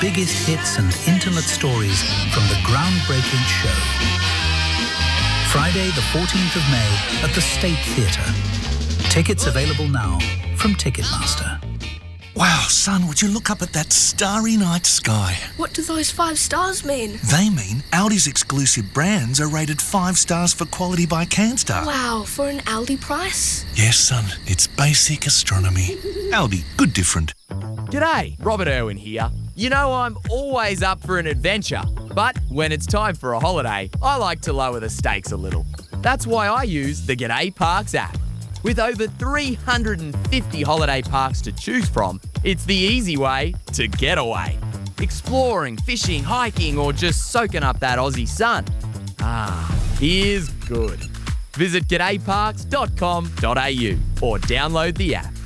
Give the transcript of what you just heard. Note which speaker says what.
Speaker 1: biggest hits and intimate stories from the groundbreaking show. Friday, the 14th of May at the State Theatre. Tickets available now from Ticketmaster.
Speaker 2: Wow, son, would you look up at that starry night sky?
Speaker 3: What do those 5 stars mean?
Speaker 2: They mean Aldi's exclusive brands are rated 5 stars for quality by Canstar.
Speaker 3: Wow, for an Aldi price?
Speaker 2: Yes, son, it's basic astronomy. Aldi, good different.
Speaker 4: G'day, Robert Irwin here. You know I'm always up for an adventure, but when it's time for a holiday, I like to lower the stakes a little. That's why I use the G'day Parks app. With over 350 holiday parks to choose from, it's the easy way to get away. Exploring, fishing, hiking, or just soaking up that Aussie sun. Here's good. Visit g'dayparks.com.au or download the app.